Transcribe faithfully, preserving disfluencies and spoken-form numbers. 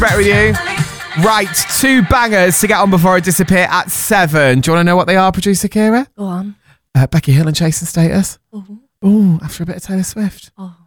Brett with you. Right, two bangers to get on before I disappear at seven. Do you want to know what they are, producer Kira? Go on. Uh, Becky Hill and Chasing Status. Oh. Oh, after a bit of Taylor Swift. Oh.